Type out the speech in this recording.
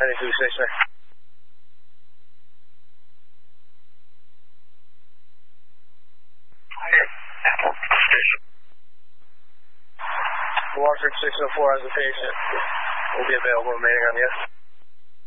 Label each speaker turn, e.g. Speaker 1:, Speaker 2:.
Speaker 1: Heading to the station. Waterford 604 has a patient. Will be available remaining on the